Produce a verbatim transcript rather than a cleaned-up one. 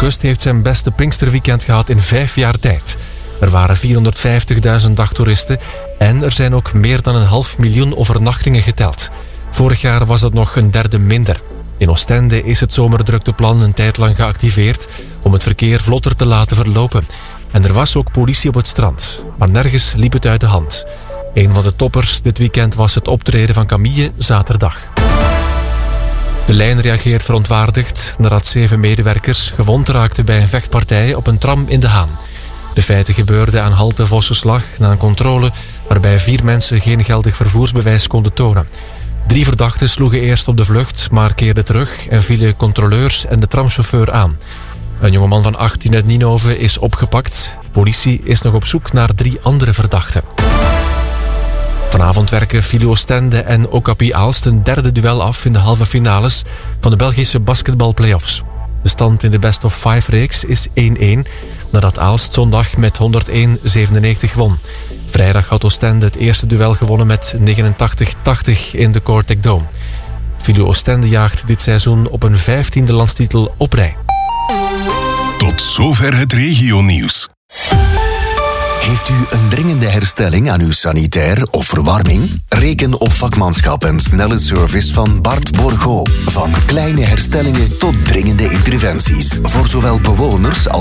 Kust heeft zijn beste Pinksterweekend gehad in vijf jaar tijd. Er waren vierhonderdvijftigduizend dagtoeristen en er zijn ook meer dan een half miljoen overnachtingen geteld. Vorig jaar was dat nog een derde minder. In Oostende is het zomerdrukteplan een tijd lang geactiveerd om het verkeer vlotter te laten verlopen. En er was ook politie op het strand, maar nergens liep het uit de hand. Een van de toppers dit weekend was het optreden van Camille zaterdag. De lijn reageert verontwaardigd nadat zeven medewerkers gewond raakten bij een vechtpartij op een tram in De Haan. De feiten gebeurden aan halte Vossenslag na een controle waarbij vier mensen geen geldig vervoersbewijs konden tonen. Drie verdachten sloegen eerst op de vlucht, maar keerden terug en vielen controleurs en de tramchauffeur aan. Een jongeman van achttien uit Ninove is opgepakt. De politie is nog op zoek naar drie andere verdachten. Vanavond werken Filo Oostende en Okapi Aalst een derde duel af in de halve finales van de Belgische basketbalplayoffs. De stand in de best of five reeks is één-één, nadat Aalst zondag met honderdéén zevenennegentig won. Vrijdag had Oostende het eerste duel gewonnen met negenentachtig tachtig in de Cortec Dome. Filo Oostende jaagt dit seizoen op een vijftiende landstitel op rij. Tot zover het regionieuws. Heeft u een dringende herstelling aan uw sanitair of verwarming? Reken op vakmanschap en snelle service van Bart Borgo. Van kleine herstellingen tot dringende interventies. Voor zowel bewoners als